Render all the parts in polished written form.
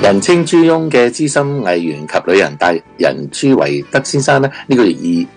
人稱朱翁嘅資深藝員及旅人達人朱維德先生呢，呢個月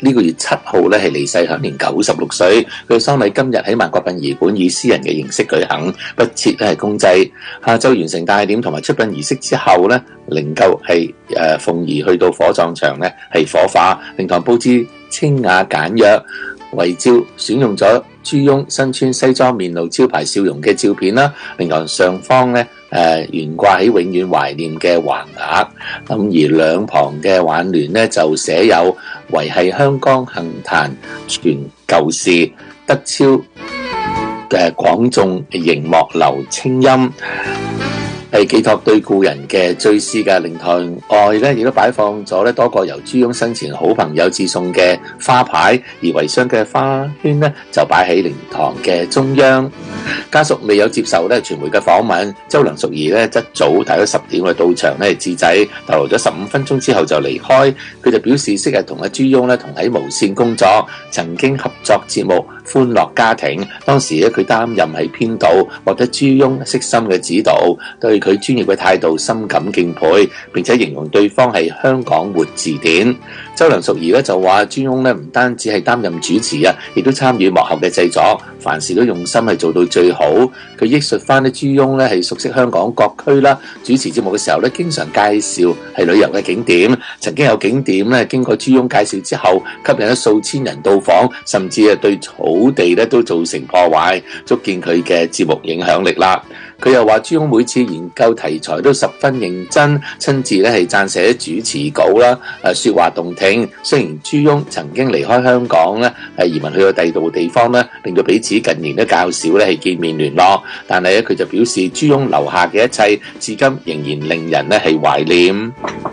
7號咧係離世，享年96歲。佢嘅喪禮今日喺萬國殯儀館以私人嘅形式舉行，不設咧係公祭。下晝完成大典同埋出殯儀式之後咧，靈柩係奉儀去到火葬場咧係火化。靈堂佈置清雅簡約，遺照選用咗朱翁身穿西裝、面露招牌笑容嘅照片啦。靈堂上方咧懸掛起永遠懷念嘅橫額，咁而兩旁嘅挽聯咧就寫有維繫香港杏壇傳舊事，德超嘅廣眾熒幕留清音，係寄託對故人嘅追思嘅。靈堂外咧亦都擺放咗咧多個由朱翁生前好朋友致送嘅花牌，而遺孀嘅花圈咧就擺喺靈堂嘅中央。家屬未有接受咧傳媒嘅訪問，周梁淑怡咧則早大約10點去到場咧致祭，逗留咗15分鐘之後就離開。佢就表示昔日同阿朱翁咧同喺無線工作，曾經合作節目《歡樂家庭》，當時咧佢擔任喺編導，獲得朱翁悉心嘅指導，對佢專業嘅態度深感敬佩，並且形容對方係香港活字典。周梁淑怡咧就話朱翁咧唔單止係擔任主持啊，亦都參與幕後嘅製作，凡事都用心係做到最好。佢憶述翻咧朱翁咧係熟悉香港各區啦，主持節目嘅時候咧經常介紹係旅遊嘅景點，曾經有景點咧經過朱翁介紹之後吸引咗數千人到訪，甚至係對草地咧都造成破壞，足見佢嘅節目影響力啦。佢又話朱翁每次研究題材都十分認真，親自咧係撰寫主持稿啦，說話動聽。雖然朱翁曾經離開香港咧，移民去到第二度地方咧，令到彼此近年都較少咧係見面聯絡，但係咧佢就表示朱翁留下嘅一切，至今仍然令人咧係懷念。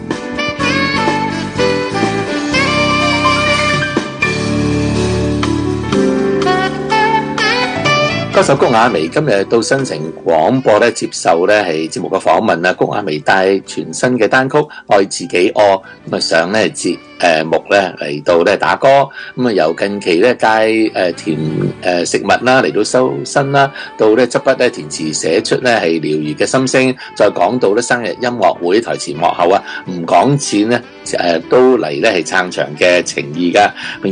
歌手谷婭溦今日到新城廣播咧接受咧係節目嘅訪問啊。谷婭溦帶全新嘅單曲《愛自己屙》咁啊上咧節目咧嚟到咧打歌，咁啊由近期咧戒甜食物啦嚟到修身啦，到咧執筆咧填詞寫出咧係療癒嘅心聲，再講到咧生日音樂會台前幕後啊唔講錢咧都嚟咧係撐場嘅情意噶。